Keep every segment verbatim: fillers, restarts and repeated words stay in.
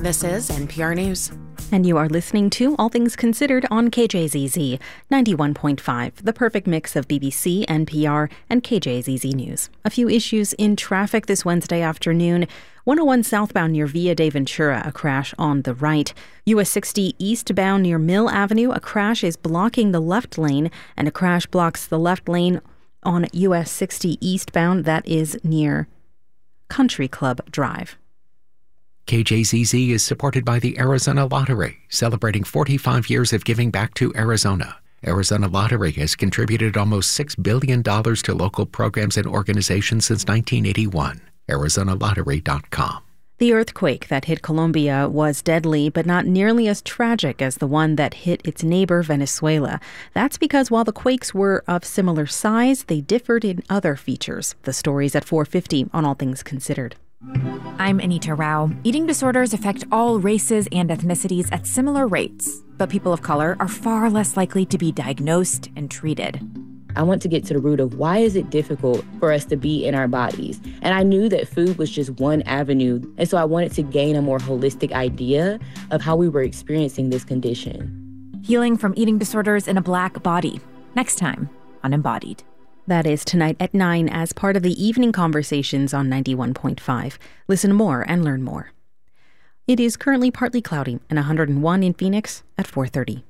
This is N P R News. And you are listening to All Things Considered on K J Z Z ninety-one point five, the perfect mix of B B C, N P R, and K J Z Z News. A few issues in traffic this Wednesday afternoon. one oh one southbound near Via de Ventura, a crash on the right. U S sixty eastbound near Mill Avenue, a crash is blocking the left lane, and a crash blocks the left lane on U S sixty eastbound, that is near Country Club Drive. K J Z Z is supported by the Arizona Lottery, celebrating forty-five years of giving back to Arizona. Arizona Lottery has contributed almost six billion dollars to local programs and organizations since nineteen eighty-one. Arizona Lottery dot com. The earthquake that hit Colombia was deadly, but not nearly as tragic as the one that hit its neighbor, Venezuela. That's because while the quakes were of similar size, they differed in other features. The story's at four fifty on All Things Considered. I'm Anita Rao. Eating disorders affect all races and ethnicities at similar rates, but people of color are far less likely to be diagnosed and treated. I want to get to the root of why is it difficult for us to be in our bodies? And I knew that food was just one avenue. And so I wanted to gain a more holistic idea of how we were experiencing this condition. Healing from eating disorders in a Black body. Next time on Embodied. That is tonight at nine as part of the evening conversations on ninety-one point five. Listen more and learn more. It is currently partly cloudy and one hundred one in Phoenix at four thirty.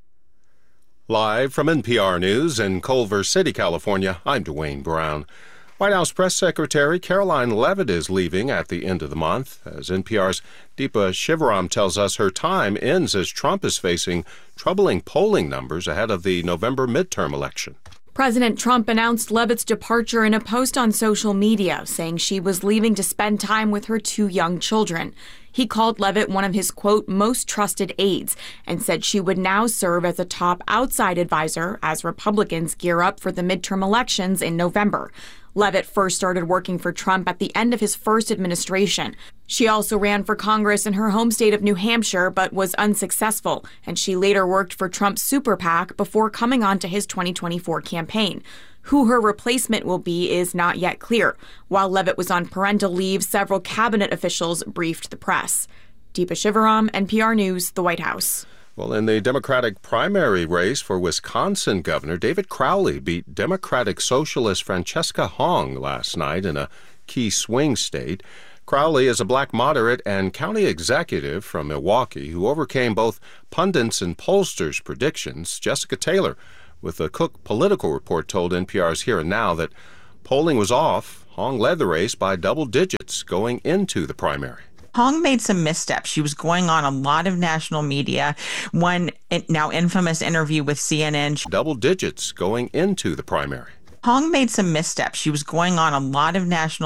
Live from N P R News in Culver City, California, I'm Dwayne Brown. White House Press Secretary Karoline Leavitt is leaving at the end of the month. As N P R's Deepa Shivaram tells us, her time ends as Trump is facing troubling polling numbers ahead of the November midterm election. President Trump announced Leavitt's departure in a post on social media, saying she was leaving to spend time with her two young children. He called Leavitt one of his, quote, most trusted aides and said she would now serve as a top outside advisor as Republicans gear up for the midterm elections in November. Leavitt first started working for Trump at the end of his first administration. She also ran for Congress in her home state of New Hampshire, but was unsuccessful, and she later worked for Trump's super PAC before coming on to his twenty twenty-four campaign. Who her replacement will be is not yet clear. While Leavitt was on parental leave, several cabinet officials briefed the press. Deepa Shivaram, N P R News, the White House. Well, in the Democratic primary race for Wisconsin Governor, David Crowley beat Democratic Socialist Francesca Hong last night in a key swing state. Crowley is a black moderate and county executive from Milwaukee who overcame both pundits and pollsters' predictions. Jessica Taylor with the Cook Political Report told N P R's Here and Now that polling was off. Hong led the race by double digits going into the primary. Hong made some missteps. She was going on a lot of national media. One now infamous interview with C N N. Double digits going into the primary. Hong made some missteps. She was going on a lot of national